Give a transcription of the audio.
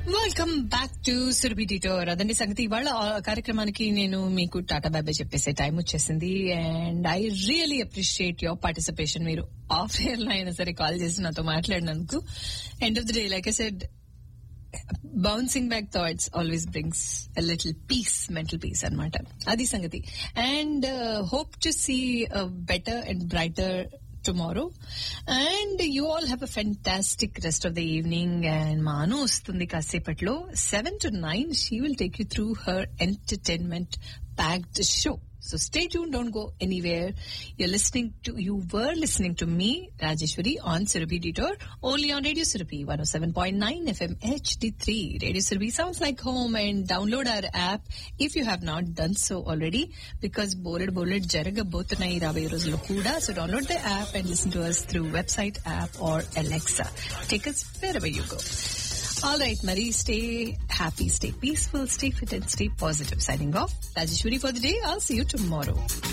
Welcome back to Surabhi detour. అదండి సంగతి. ఇవాళ కార్యక్రమానికి నేను మీకు టాటా బాయ్ బాయ్ చెప్పేసే టైం వచ్చేసింది. And I really appreciate your participation. మీరు ఆఫ్ ఎయిర్ లో అయినా సరే కాల్ చేసి నాతో మాట్లాడినందుకు. End of the day, like I said, bouncing back thoughts always brings a little peace, mental peace అన్నమాట. అది సంగతి. And hope to see better and brighter tomorrow, and you all have a fantastic rest of the evening. And Manu ustundi kasepatlo 7 to 9. She will take you through her entertainment packed show. So stay tuned, don't go anywhere. You were listening to me, Rajeshwari, on Surabhi Detour, only on Radio Surabhi 107.9 FM HD3. Radio Surabhi sounds like home, and download our app if you have not done so already, because bored jaragabothunnayi raboye rojulo kuda. So download the app and listen to us through website, app or Alexa. Take us wherever you go. All right, Marie, stay happy, stay peaceful, stay fit and stay positive. Signing off, Rajeshwari for the day. I'll see you tomorrow.